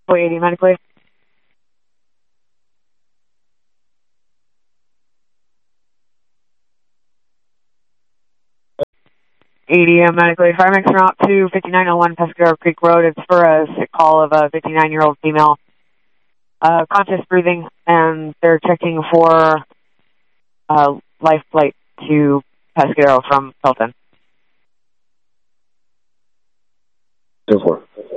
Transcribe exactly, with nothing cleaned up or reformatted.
eighty medically. eighty medically. Fire mix route to fifty-nine oh one Pescadero Creek Road. It's for a sick call of a fifty-nine-year-old female. Uh, conscious breathing, and they're checking for uh, life flight to Pescadero from Pelton. Go for it.